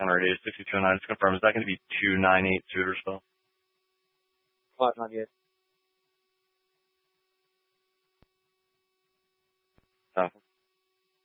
Counter 6209, just confirm, is that going to be 298 suitor still? 598. Copy.